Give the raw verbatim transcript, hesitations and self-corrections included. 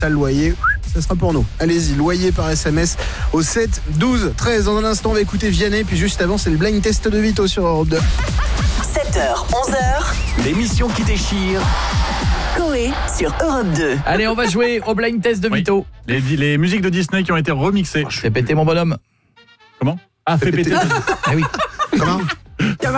T'as le loyer, ça sera pour nous. Allez-y, loyer par S M S au sept douze treize. Dans un instant, on va écouter Vianney, puis juste avant, c'est le blind test de Vito sur Europe deux. sept heures, onze heures. L'émission qui déchire. Coé sur Europe deux. Allez, on va jouer au blind test de Vito. Oui. Les, les musiques de Disney qui ont été remixées. Je fais péter mon bonhomme. Comment? Ah, fais péter. Ah oui. Comment? Ça va ?